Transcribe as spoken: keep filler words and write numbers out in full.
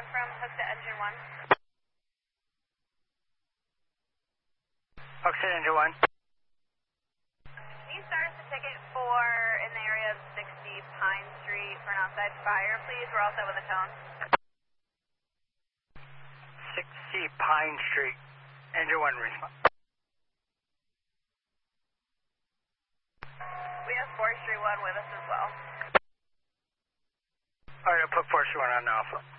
I'm from Hook to Engine one. Hook to Engine one. Can you start us a ticket for in the area of sixty Pine Street for an outside fire, please? We're all set with a tone. sixty Pine Street. Engine one response. We have Forestry one with us as well. Alright, I'll put Forestry one on Alpha.